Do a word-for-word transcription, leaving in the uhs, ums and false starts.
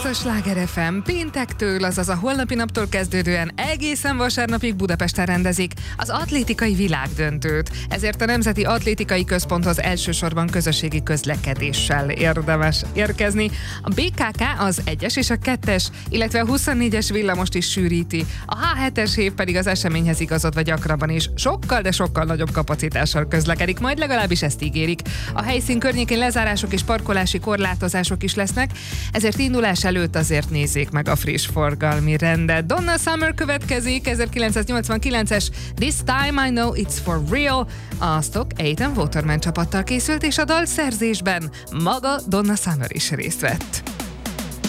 Ez a Sláger ef em péntektől, azaz a holnapi naptól kezdődően egészen vasárnapig Budapesten rendezik az atlétikai világdöntőt. Ezért a Nemzeti Atlétikai Központhoz elsősorban közösségi közlekedéssel érdemes érkezni. A bé ká ká az egyes és a kettes, illetve a huszonnégyes villamost is sűríti. A há hetes hév pedig az eseményhez igazodva gyakrabban is sokkal, de sokkal nagyobb kapacitással közlekedik, majd legalábbis ezt ígérik. A helyszín környékén lezárások és parkolási korlátozások is lesznek, ezért indulás előtt azért nézzék meg a friss forgalmi rendet. Donna Summer következik, ezerkilencszáznyolcvankilences This Time I Know It's For Real. A Stock Aitken Waterman csapattal készült, és a dal szerzésben maga Donna Summer is részt vett.